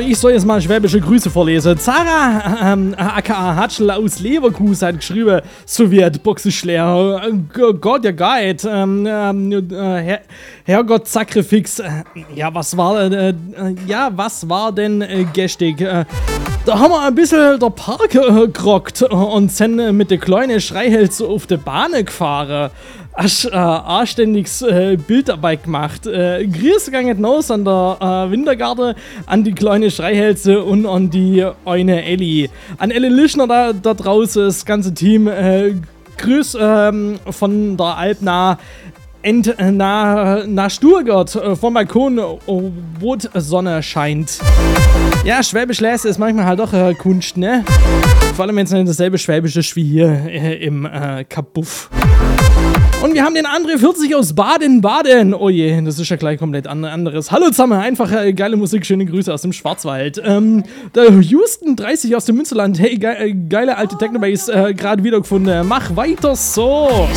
ich soll jetzt mal schwäbische Grüße vorlesen. Zara, aka Hatschel aus Leverkusen, hat geschrieben, Sowjet-Boxenschläger, Gott, ja Guide, Herrgott Sakrifix, was war denn gestern? Da haben wir ein bisschen der Park gerockt und sind mit der kleinen Schreihälse auf der Bahn gefahren. Hast anständiges Bild dabei gemacht. Grüße gehen hinaus an der Wintergarten, an die kleine Schreihälse und an die eine Elli. An Elle Lischner da draußen, das ganze Team. Grüß von der Alp nach Stuttgart, vom Balkon, wo die Sonne scheint. Ja, Schwäbisch lesen ist manchmal halt auch Kunst, ne? Vor allem, wenn es nicht dasselbe Schwäbisch ist wie hier im Kabuff. Und wir haben den André 40 aus Baden-Baden. Oh je, das ist ja gleich komplett anderes. Hallo zusammen, einfach geile Musik, schöne Grüße aus dem Schwarzwald. Der Houston 30 aus dem Münsterland. Hey, geile alte Technobase, gerade wiedergefunden. Mach weiter so.